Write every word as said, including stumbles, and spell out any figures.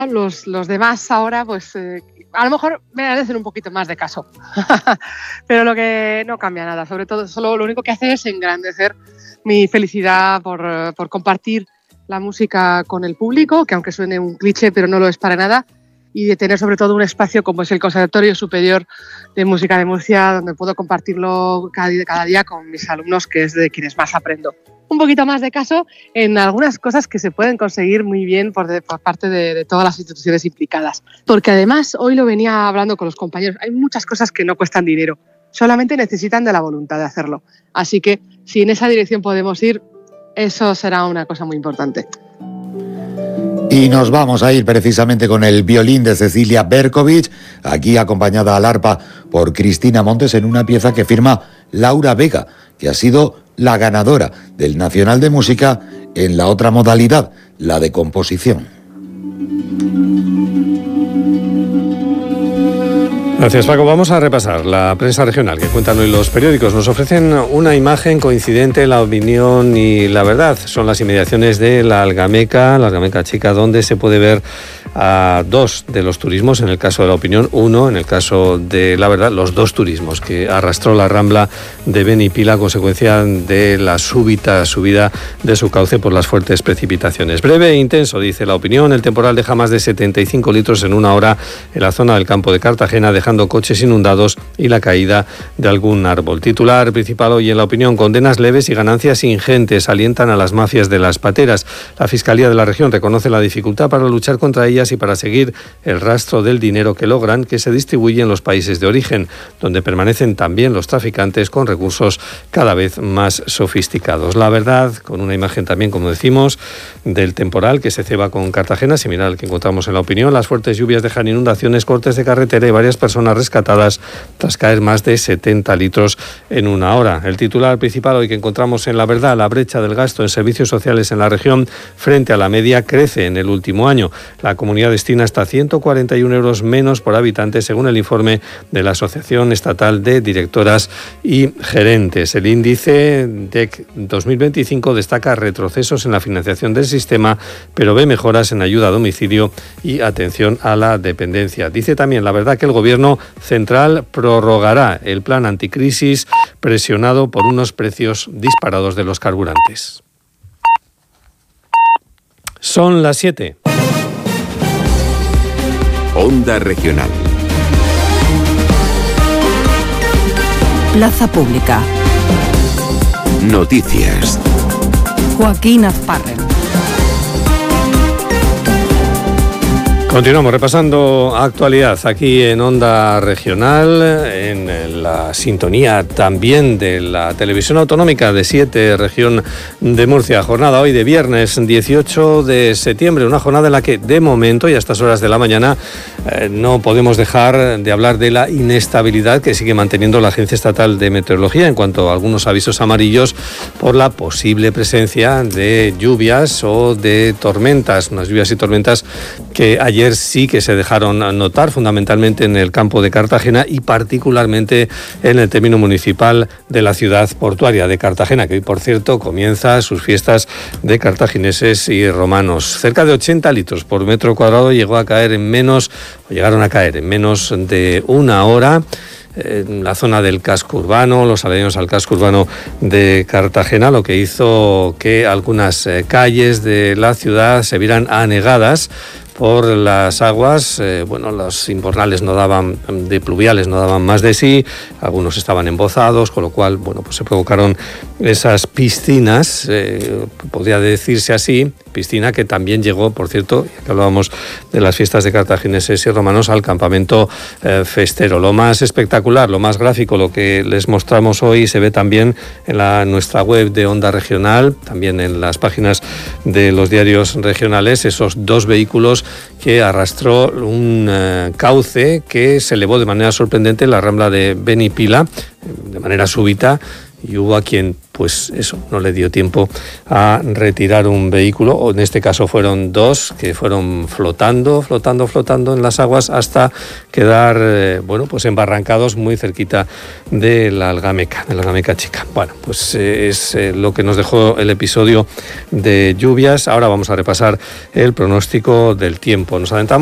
Los, los demás ahora, pues eh, a lo mejor me merecen un poquito más de caso. Pero lo que no cambia nada, sobre todo, solo lo único que hace es engrandecer mi felicidad por, por compartir la música con el público, que aunque suene un cliché, pero no lo es para nada, y de tener sobre todo un espacio como es el Conservatorio Superior de Música de Murcia, donde puedo compartirlo cada, cada día con mis alumnos, que es de quienes más aprendo. Un poquito más de caso en algunas cosas que se pueden conseguir muy bien por, de, por parte de, de todas las instituciones implicadas. Porque además, hoy lo venía hablando con los compañeros, hay muchas cosas que no cuestan dinero, solamente necesitan de la voluntad de hacerlo. Así que si en esa dirección podemos ir, eso será una cosa muy importante. Y nos vamos a ir precisamente con el violín de Cecilia Berkovich, aquí acompañada al arpa por Cristina Montes en una pieza que firma Laura Vega, que ha sido la ganadora del Nacional de Música en la otra modalidad, la de composición. Gracias, Paco. Vamos a repasar la prensa regional que cuentan hoy los periódicos. Nos ofrecen una imagen coincidente, la opinión y la verdad. Son las inmediaciones de la Algameca, la Algameca Chica, donde se puede ver a dos de los turismos, en el caso de la opinión, uno, en el caso de la verdad, los dos turismos que arrastró la rambla de Benipila a consecuencia de la súbita subida de su cauce por las fuertes precipitaciones. Breve e intenso, dice la opinión. El temporal deja más de setenta y cinco litros en una hora en la zona del campo de Cartagena, dejando coches inundados y la caída de algún árbol. Titular principal hoy en la opinión: condenas leves y ganancias ingentes alientan a las mafias de las pateras. La Fiscalía de la región reconoce la dificultad para luchar contra ellas y para seguir el rastro del dinero que logran, que se distribuye en los países de origen, donde permanecen también los traficantes con recursos cada vez más sofisticados. La verdad, con una imagen también, como decimos, del temporal que se ceba con Cartagena, similar al que encontramos en la opinión. Las fuertes lluvias dejan inundaciones, cortes de carretera y varias personas rescatadas tras caer más de setenta litros en una hora. El titular principal hoy que encontramos en La Verdad: la brecha del gasto en servicios sociales en la región frente a la media crece en el último año. La comunidad destina hasta ciento cuarenta y un euros menos por habitante, según el informe de la Asociación Estatal de Directoras y Gerentes. El índice D E C dos mil veinticinco destaca retrocesos en la financiación del sistema, pero ve mejoras en ayuda a domicilio y atención a la dependencia. Dice también La Verdad que el Gobierno central prorrogará el plan anticrisis presionado por unos precios disparados de los carburantes. Son las siete. Onda Regional. Plaza Pública. Noticias. Joaquín Azparren. Continuamos repasando actualidad aquí en Onda Regional, en la sintonía también de la televisión autonómica de siete, región de Murcia. Jornada hoy de viernes dieciocho de septiembre, una jornada en la que de momento y a estas horas de la mañana eh, no podemos dejar de hablar de la inestabilidad que sigue manteniendo la Agencia Estatal de Meteorología en cuanto a algunos avisos amarillos por la posible presencia de lluvias o de tormentas, unas lluvias y tormentas que ayer Ayer sí que se dejaron notar, fundamentalmente en el campo de Cartagena y particularmente en el término municipal de la ciudad portuaria de Cartagena, que hoy, por cierto, comienza sus fiestas de cartagineses y romanos. Cerca de ochenta litros por metro cuadrado llegó a caer en menos, o llegaron a caer en menos de una hora en la zona del casco urbano, los aledaños al casco urbano de Cartagena, lo que hizo que algunas calles de la ciudad se vieran anegadas por las aguas. Eh, bueno, los invernales no daban, de pluviales no daban más de sí, algunos estaban embozados, con lo cual, bueno, pues se provocaron esas piscinas, eh, podría decirse así, piscina que también llegó, por cierto, ya que hablábamos de las fiestas de cartagineses y romanos, al campamento eh, festero. Lo más espectacular, lo más gráfico, lo que les mostramos hoy se ve también en la, nuestra web de Onda Regional, también en las páginas de los diarios regionales, esos dos vehículos que arrastró un eh, cauce que se elevó de manera sorprendente en la rambla de Benipila, de manera súbita, y hubo a quien, pues eso, no le dio tiempo a retirar un vehículo, o en este caso fueron dos que fueron flotando, flotando, flotando en las aguas hasta quedar, eh, bueno, pues embarrancados muy cerquita de la Algameca, de la Algameca Chica. Bueno, pues eh, es eh, lo que nos dejó el episodio de lluvias. Ahora vamos a repasar el pronóstico del tiempo. Nos adentramos